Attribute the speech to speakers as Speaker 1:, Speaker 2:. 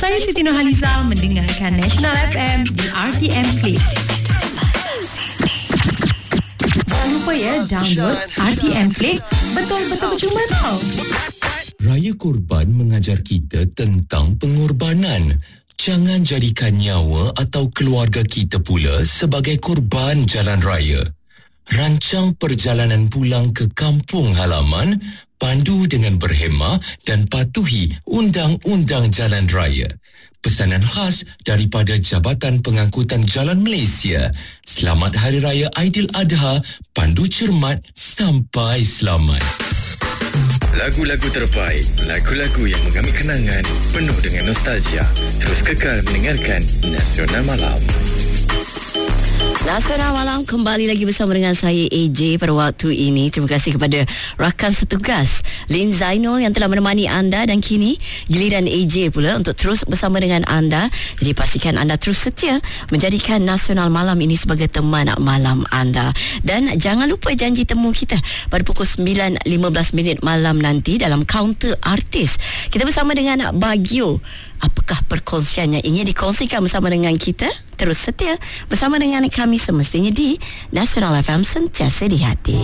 Speaker 1: Saya Siti Nurhaliza mendengarkan National FM di RTM Click. Jangan lupa ya, download RTM Click. Betul-betul percuma tau.
Speaker 2: Raya Korban mengajar kita tentang pengorbanan. Jangan jadikan nyawa atau keluarga kita pula sebagai korban jalan raya. Rancang perjalanan pulang ke kampung halaman, pandu dengan berhemah dan patuhi undang-undang jalan raya. Pesanan khas daripada Jabatan Pengangkutan Jalan Malaysia. Selamat Hari Raya Aidiladha, pandu cermat sampai selamat.
Speaker 3: Lagu-lagu terbaik, lagu-lagu yang mengambil kenangan, penuh dengan nostalgia. Terus kekal mendengarkan Nasional Malam.
Speaker 4: Nasional Malam kembali lagi bersama dengan saya AJ pada waktu ini. Terima kasih kepada rakan setugas Lin Zainul yang telah menemani anda, dan kini giliran AJ pula untuk terus bersama dengan anda. Jadi pastikan anda terus setia menjadikan Nasional Malam ini sebagai teman malam anda. Dan jangan lupa janji temu kita pada pukul 9.15 malam nanti dalam kaunter artis. Kita bersama dengan Bagio. Apakah perkongsian yang ingin dikongsikan bersama dengan kita? Terus setia bersama dengan kami semestinya di Nasional FM, sentiasa di hati.